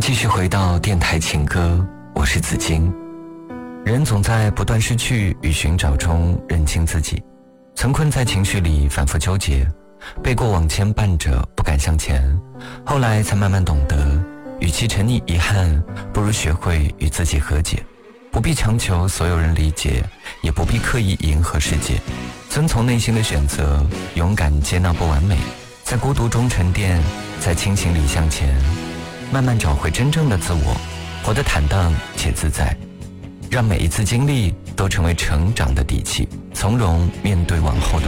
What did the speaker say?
继续回到电台情歌，我是子金。人总在不断失去与寻找中认清自己，曾困在情绪里反复纠结，被过往牵绊着不敢向前，后来才慢慢懂得，与其沉溺遗憾，不如学会与自己和解。不必强求所有人理解，也不必刻意迎合世界，遵从内心的选择，勇敢接纳不完美，在孤独中沉淀，在清醒里向前，慢慢找回真正的自我，活得坦荡且自在，让每一次经历都成为成长的底气，从容面对往后的